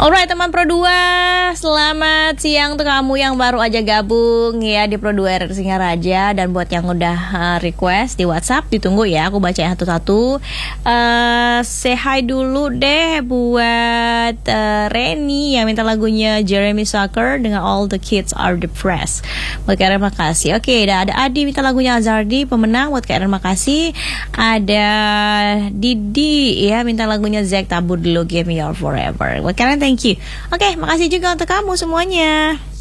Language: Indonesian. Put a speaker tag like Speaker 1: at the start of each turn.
Speaker 1: Alright teman Pro 2, selamat siang untuk kamu yang baru aja gabung ya di Pro 2 RRI Singaraja. Dan buat yang udah request di WhatsApp, ditunggu ya, aku bacain satu-satu. Say hi dulu deh buat Reni yang minta lagunya Jeremy Zucker dengan All the Kids Are Depressed. Buat Karen makasih. Oke, ada Adi minta lagunya Azardi, pemenang. Buat Karen makasih. Ada Didi ya minta lagunya Zack Tabu dulu, Give Me Your Forever. Buat Karen thank you. Oke, makasih juga untuk kamu semuanya.